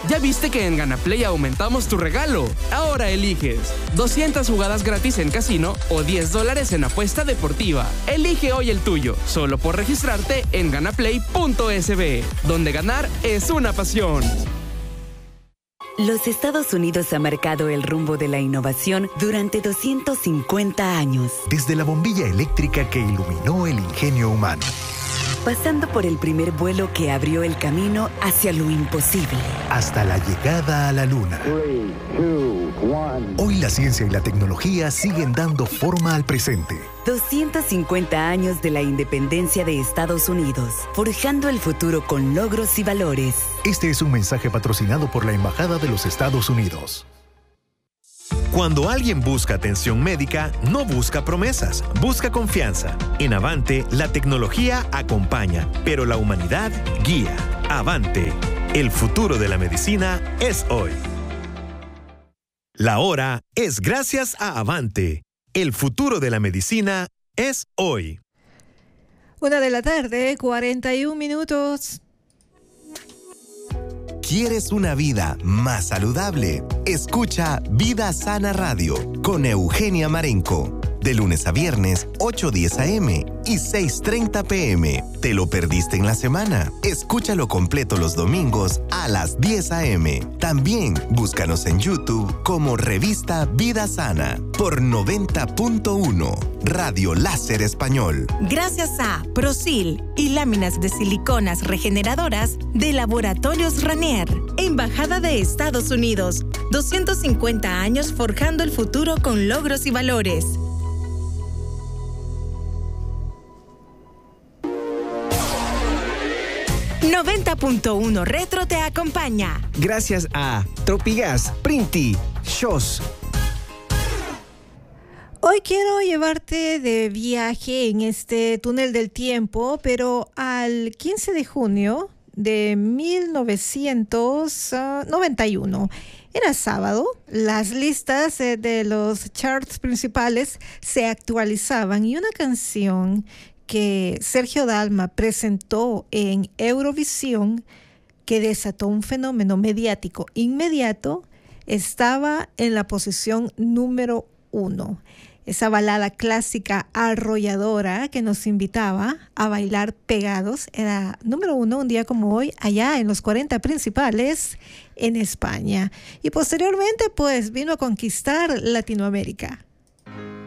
¿Ya viste que en GanaPlay aumentamos tu regalo? Ahora eliges 200 jugadas gratis en casino o $10 en apuesta deportiva. Elige hoy el tuyo, solo por registrarte en ganaplay.sb, donde ganar es una pasión. Los Estados Unidos ha marcado el rumbo de la innovación durante 250 años. Desde la bombilla eléctrica que iluminó el ingenio humano, pasando por el primer vuelo que abrió el camino hacia lo imposible, hasta la llegada a la Luna. 3, 2, 1. Hoy la ciencia y la tecnología siguen dando forma al presente. 250 años de la independencia de Estados Unidos, forjando el futuro con logros y valores. Este es un mensaje patrocinado por la Embajada de los Estados Unidos. Cuando alguien busca atención médica, no busca promesas, busca confianza. En Avante, la tecnología acompaña, pero la humanidad guía. Avante, el futuro de la medicina es hoy. La hora es gracias a Avante. El futuro de la medicina es hoy. 1:41 p.m. ¿Quieres una vida más saludable? Escucha Vida Sana Radio con Eugenia Marenco. De lunes a viernes, 8:10 a.m. y 6:30 p.m. ¿Te lo perdiste en la semana? Escúchalo completo los domingos a las 10 a.m. También búscanos en YouTube como Revista Vida Sana por 90.1 Radio Láser Español. Gracias a Prosil y láminas de siliconas regeneradoras de Laboratorios Ranier. Embajada de Estados Unidos. 250 años forjando el futuro con logros y valores. .1 Retro te acompaña. Gracias a Tropigas, Printi, Shows. Hoy quiero llevarte de viaje en este túnel del tiempo, pero al 15 de junio de 1991. Era sábado, las listas de los charts principales se actualizaban y una canción que Sergio Dalma presentó en Eurovisión, que desató un fenómeno mediático inmediato, estaba en la posición número 1. Esa balada clásica arrolladora que nos invitaba a bailar pegados era número 1 un día como hoy, allá en los 40 principales en España. Y posteriormente, pues, vino a conquistar Latinoamérica.